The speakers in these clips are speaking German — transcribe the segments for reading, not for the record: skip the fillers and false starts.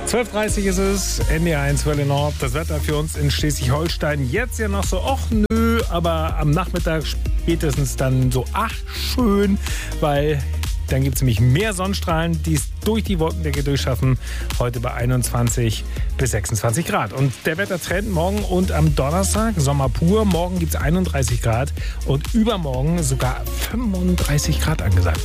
12:30 ist es, NDR1 Welle Nord. Das Wetter für uns in Schleswig-Holstein jetzt ja noch so, nö, aber am Nachmittag spätestens dann so, schön, weil dann gibt es nämlich mehr Sonnenstrahlen, die es durch die Wolkendecke durchschaffen. Heute bei 21 bis 26 Grad. Und der Wettertrend morgen und am Donnerstag, Sommer pur. Morgen gibt es 31 Grad und übermorgen sogar 35 Grad angesagt.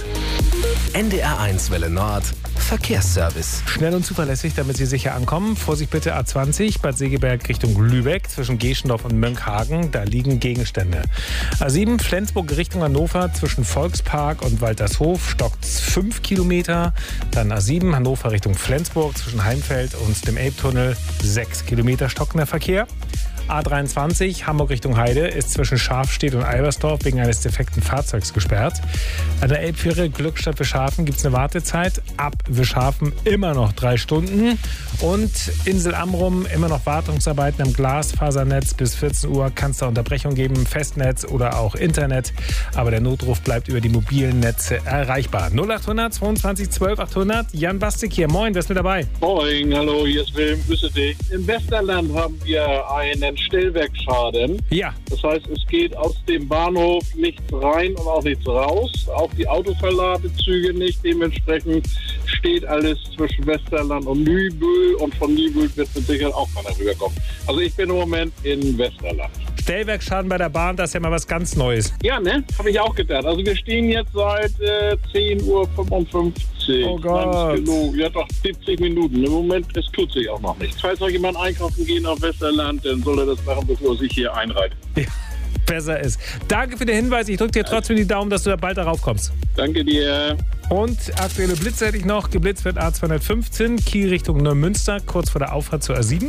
NDR1 Welle Nord, Verkehrsservice. Schnell und zuverlässig, damit Sie sicher ankommen. Vorsicht bitte A20, Bad Segeberg Richtung Lübeck, zwischen Geschendorf und Mönckehagen. Da liegen Gegenstände. A7, Flensburg Richtung Hannover, zwischen Volkspark und Waltershof, stockt 5 Kilometer. Dann A7, Hannover Richtung Flensburg, zwischen Heimfeld und dem Elbtunnel, 6 Kilometer stockender Verkehr. A23, Hamburg Richtung Heide, ist zwischen Schafstedt und Albersdorf wegen eines defekten Fahrzeugs gesperrt. An der Elbfähre Glückstadt Wischhafen gibt es eine Wartezeit. Ab Wischhafen immer noch 3 Stunden. Und Insel Amrum immer noch Wartungsarbeiten am Glasfasernetz. Bis 14 Uhr kann es da Unterbrechung geben, Festnetz oder auch Internet. Aber der Notruf bleibt über die mobilen Netze erreichbar. 0800 22 12 800. Jan Bastik hier. Moin, wer ist mit dabei? Moin, hallo, hier ist Wilhelm, grüße dich. Im Westerland haben wir einen Stellwerkschaden. Ja. Das heißt, es geht aus dem Bahnhof nichts rein und auch nichts raus. Auch die Autoverladezüge nicht. Dementsprechend steht alles zwischen Westerland und Nübel. Und von Nübel wird mit Sicherheit auch keiner rüberkommen. Also ich bin im Moment in Westerland. Stellwerksschaden bei der Bahn, das ist ja mal was ganz Neues. Ja, ne? Habe ich auch gedacht. Also wir stehen jetzt seit 10:55 Uhr. Oh Gott. Ja doch, 70 Minuten. Im Moment, es tut sich auch noch nichts. Falls noch jemand einkaufen gehen auf Westerland, dann soll er das machen, bevor er sich hier einreiht. Ja, besser ist. Danke für den Hinweis. Ich drücke dir trotzdem die Daumen, dass du da bald darauf kommst. Danke dir. Und aktuelle Blitze hätte ich noch. Geblitzt wird A215, Kiel Richtung Neumünster, kurz vor der Auffahrt zur A7.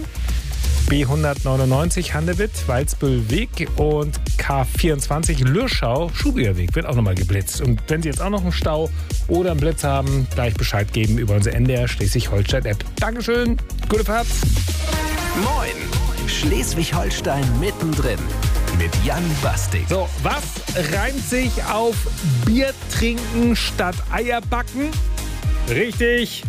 B199 Handewitt, Walsbüllweg und K24 Lürschau, Schubigerweg wird auch nochmal geblitzt. Und wenn Sie jetzt auch noch einen Stau oder einen Blitz haben, gleich Bescheid geben über unsere NDR Schleswig-Holstein-App. Dankeschön, gute Fahrt. Moin, Schleswig-Holstein mittendrin mit Jan Bastik. So, was reimt sich auf Bier trinken statt Eier backen? Richtig.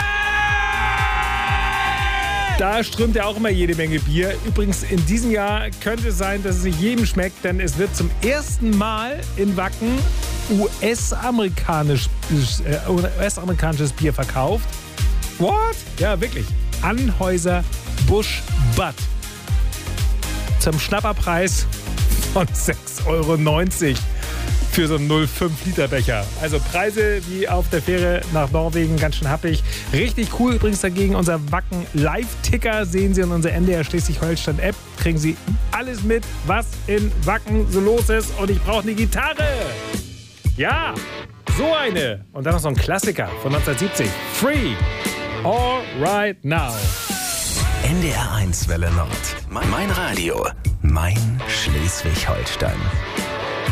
Da strömt ja auch immer jede Menge Bier. Übrigens, in diesem Jahr könnte es sein, dass es nicht jedem schmeckt, denn es wird zum ersten Mal in Wacken US-amerikanisches Bier verkauft. What? Ja, wirklich. Anheuser Busch Bud. Zum Schnapperpreis von 6,90 € für so einen 0,5-Liter-Becher. Also Preise wie auf der Fähre nach Norwegen, ganz schön happig. Richtig cool übrigens dagegen, unser Wacken Live-Ticker sehen Sie in unserer NDR Schleswig-Holstein-App. Kriegen Sie alles mit, was in Wacken so los ist. Und ich brauche eine Gitarre. Ja, so eine. Und dann noch so ein Klassiker von 1970. Free. All right now. NDR1 Welle Nord. Mein Radio. Mein Schleswig-Holstein.